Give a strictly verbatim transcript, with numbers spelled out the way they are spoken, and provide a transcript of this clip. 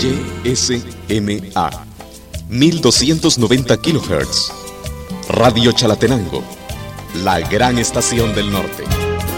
Y S M A mil doscientos noventa kilohertz. Radio Chalatenango, la gran estación del norte.